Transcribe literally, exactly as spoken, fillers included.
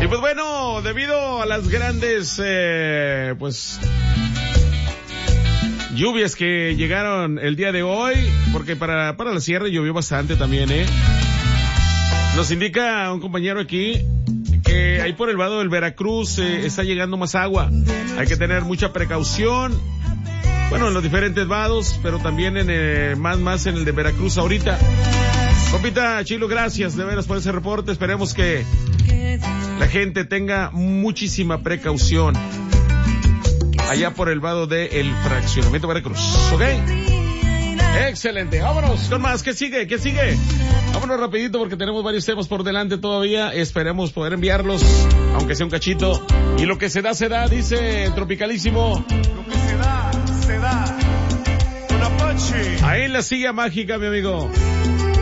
pues bueno, debido a las grandes, eh, pues, lluvias que llegaron el día de hoy, porque para, para la sierra llovió bastante también, eh. Nos indica un compañero aquí que ahí por el vado del Veracruz eh, está llegando más agua. Hay que tener mucha precaución. Bueno, en los diferentes vados, pero también en eh, más, más en el de Veracruz ahorita. Compita Chilo, gracias de veras por ese reporte. Esperemos que la gente tenga muchísima precaución allá por el vado del fraccionamiento Veracruz, ¿ok? Excelente, vámonos con más. ¿Qué sigue? ¿Qué sigue? Vámonos rapidito porque tenemos varios temas por delante todavía. Esperemos poder enviarlos, aunque sea un cachito. Y lo que se da, se da, dice Tropicalísimo. Lo que se da, se da. Con Apache. Ahí en la silla mágica, mi amigo.